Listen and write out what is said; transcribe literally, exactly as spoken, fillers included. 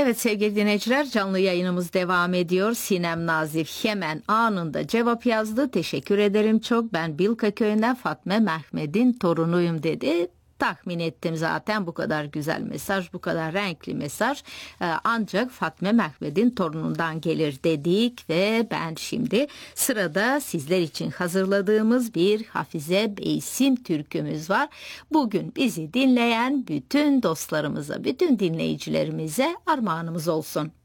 Evet sevgili dinleyiciler, canlı yayınımız devam ediyor. Sinem Nazif hemen anında cevap yazdı. Teşekkür ederim çok. Ben Bilka köyünden Fatma Mehmet'in torunuyum dedi. Tahmin ettim zaten, bu kadar güzel mesaj, bu kadar renkli mesaj ancak Fatma Mehmet'in torunundan gelir dedik ve ben şimdi sırada sizler için hazırladığımız bir Hafize Beysim türkümüz var. Bugün bizi dinleyen bütün dostlarımıza, bütün dinleyicilerimize armağanımız olsun.